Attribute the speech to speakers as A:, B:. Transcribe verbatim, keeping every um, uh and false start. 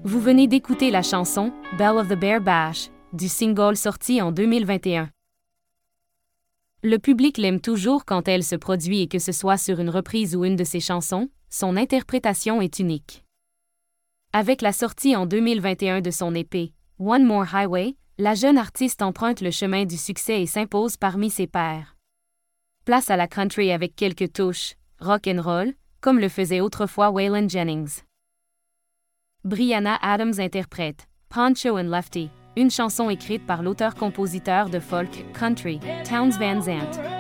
A: Vous venez d'écouter la chanson « Belle of the Bear Bash » du single sorti en deux mille vingt et un. Le public l'aime toujours quand elle se produit et que ce soit sur une reprise ou une de ses chansons, son interprétation est unique. Avec la sortie en deux mille vingt et un de son E P, One More Highway, la jeune artiste emprunte le chemin du succès et s'impose parmi ses pairs. Place à la country avec quelques touches rock and roll, comme le faisait autrefois Waylon Jennings. Brianna Adams interprète Poncho and Lefty, une chanson écrite par l'auteur-compositeur de folk country, Townes Van Zandt.